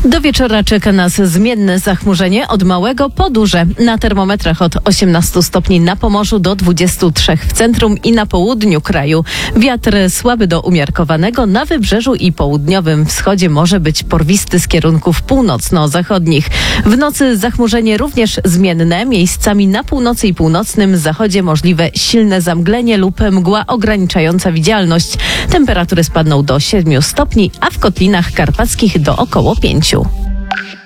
Do wieczora czeka nas zmienne zachmurzenie od małego po duże. Na termometrach od 18 stopni na Pomorzu do 23 w centrum i na południu kraju. Wiatr słaby do umiarkowanego, na wybrzeżu i południowym wschodzie może być porwisty z kierunków północno-zachodnich. W nocy zachmurzenie również zmienne, miejscami na północy i północnym zachodzie możliwe silne zamglenie lub mgła ograniczająca widzialność. Temperatury spadną do 7 stopni, a w kotlinach karpackich do około 5.